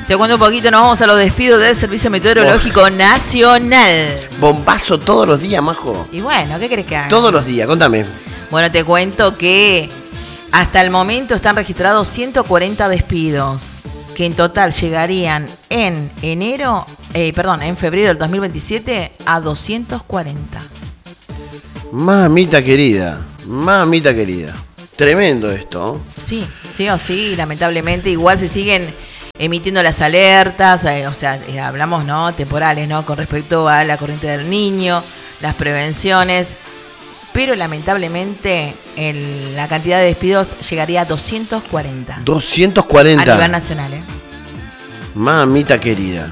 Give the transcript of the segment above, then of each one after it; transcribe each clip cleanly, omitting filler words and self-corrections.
Te cuento un poquito, nos vamos a los despidos del Servicio Meteorológico Nacional. Bombazo todos los días, Majo. Y bueno, ¿qué querés que haga? Todos los días, contame. Bueno, te cuento que hasta el momento están registrados 140 despidos, que en total llegarían en febrero del 2027 a 240. Mamita querida. Tremendo esto. Sí o sí, lamentablemente. Igual se siguen emitiendo las alertas, hablamos, ¿no?, temporales, ¿no?, con respecto a la corriente del Niño, las prevenciones, pero lamentablemente la cantidad de despidos llegaría a 240. 240. A nivel nacional, Mamita querida.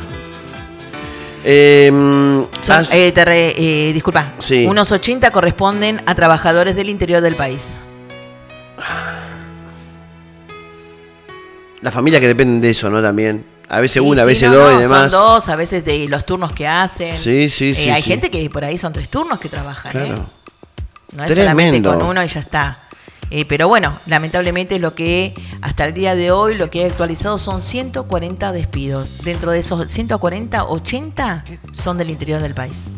Disculpa, sí. Unos 80 corresponden a trabajadores del interior del país. Las familias que dependen de eso, ¿no? También. A veces a veces dos y demás. Son dos, a veces de los turnos que hacen. Sí. Hay gente que por ahí son 3 turnos que trabajan, claro. No es solamente con uno y ya está. Pero bueno, lamentablemente es lo que hasta el día de hoy, lo que he actualizado son 140 despidos. Dentro de esos 140, 80 son del interior del país.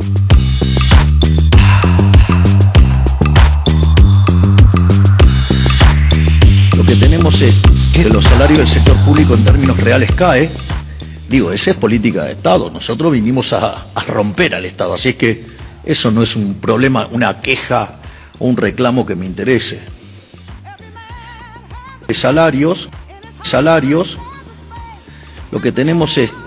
Lo que tenemos es que los salarios del sector público en términos reales cae. Esa es política de Estado. Nosotros vinimos a romper al Estado. Así es que eso no es un problema, una queja o un reclamo que me interese. De salarios, lo que tenemos es...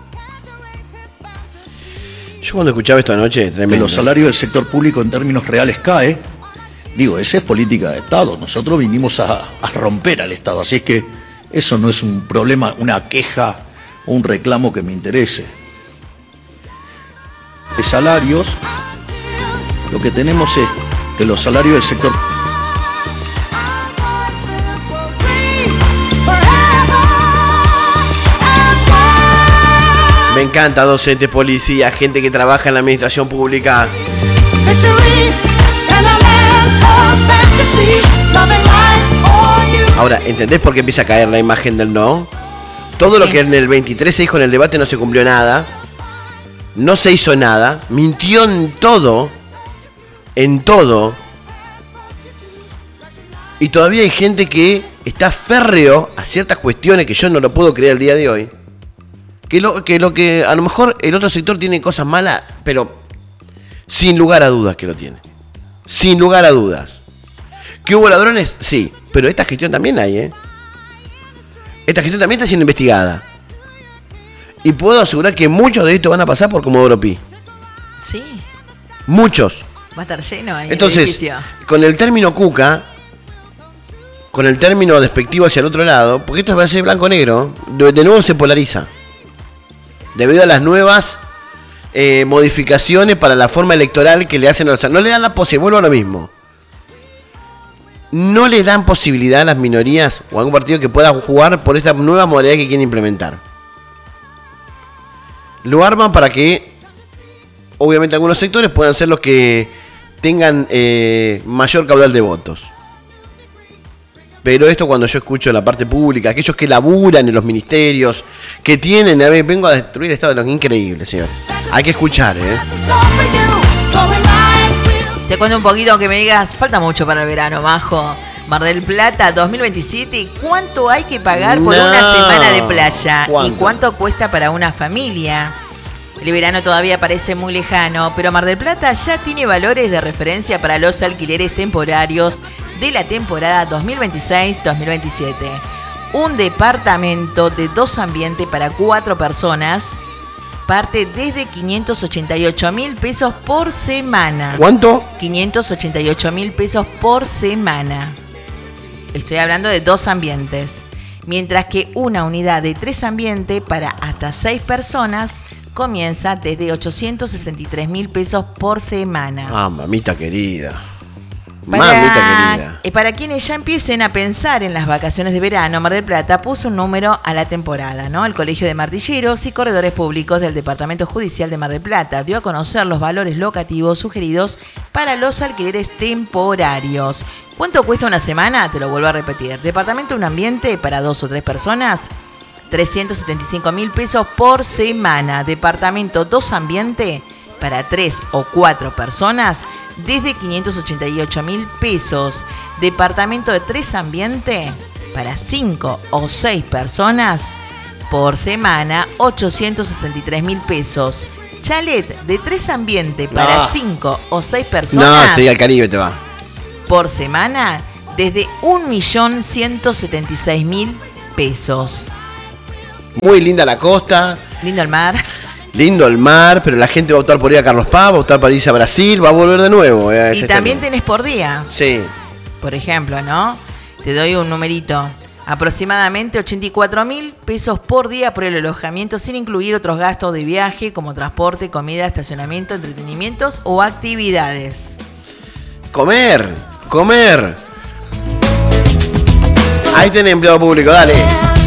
Yo cuando escuchaba esto anoche, tremendo. Que los salarios del sector público en términos reales cae. Esa es política de Estado. Nosotros vinimos a romper al Estado. Así es que eso no es un problema, una queja o un reclamo que me interese. De salarios, lo que tenemos es que los salarios del sector... Me encanta, docentes, policías, gente que trabaja en la administración pública. Ahora, ¿entendés por qué empieza a caer la imagen del no? Todo lo que en el 23 se dijo en el debate no se cumplió nada. No se hizo nada. Mintió en todo. Y todavía hay gente que está férreo a ciertas cuestiones que yo no lo puedo creer el día de hoy. Que lo que a lo mejor el otro sector tiene cosas malas, pero sin lugar a dudas que lo tiene. Sin lugar a dudas. ¿Que hubo ladrones? Sí, pero esta gestión también hay, Esta gestión también está siendo investigada. Y puedo asegurar que muchos de estos van a pasar por Comodoro Pi. Sí. Muchos. Va a estar lleno ahí. Entonces, con el término cuca, con el término despectivo hacia el otro lado, porque esto va a ser blanco-negro, de nuevo se polariza. Debido a las nuevas modificaciones para la forma electoral que le hacen a los... No le dan la posibilidad, vuelvo a lo mismo. No le dan posibilidad a las minorías o a algún partido que pueda jugar por esta nueva modalidad que quieren implementar. Lo arman para que, obviamente, algunos sectores puedan ser los que tengan mayor caudal de votos. Pero esto, cuando yo escucho la parte pública, aquellos que laburan en los ministerios, que tienen, vengo a destruir el Estado de los increíbles, señores. Hay que escuchar, Te cuento un poquito, que me digas, falta mucho para el verano, Majo. Mar del Plata 2027, ¿cuánto hay que pagar por una semana de playa? ¿Cuánto? ¿Y cuánto cuesta para una familia? El verano todavía parece muy lejano, pero Mar del Plata ya tiene valores de referencia para los alquileres temporarios de la temporada 2026-2027. Un departamento de 2 ambientes para 4 personas parte desde 588.000 pesos por semana. ¿Cuánto? 588.000 pesos por semana. Estoy hablando de 2 ambientes. Mientras que una unidad de 3 ambientes para hasta 6 personas comienza desde 863.000 pesos por semana. Ah, mamita querida. Mamita querida. Para quienes ya empiecen a pensar en las vacaciones de verano, Mar del Plata puso un número a la temporada, ¿no? El Colegio de Martilleros y Corredores Públicos del Departamento Judicial de Mar del Plata dio a conocer los valores locativos sugeridos para los alquileres temporarios. ¿Cuánto cuesta una semana? Te lo vuelvo a repetir. Departamento un ambiente para 2 o 3 personas, 375.000 pesos por semana. Departamento 2 ambiente para 3 o 4 personas desde 588.000 pesos. Departamento de 3 ambiente para 5 o 6 personas por semana, 863.000 pesos. Chalet de 3 ambiente para 5 o 6 personas. No, sería el Caribe te va. Por semana desde 1.176.000 pesos. Muy linda la costa. Lindo el mar. Lindo el mar, pero la gente va a optar por ir a Carlos Paz, va a optar por irse a Brasil, va a volver de nuevo. Y también tenés por día. Sí. Por ejemplo, ¿no? Te doy un numerito. Aproximadamente 84.000 pesos por día por el alojamiento, sin incluir otros gastos de viaje como transporte, comida, estacionamiento, entretenimientos o actividades. Comer. Ahí tenés empleado público, dale.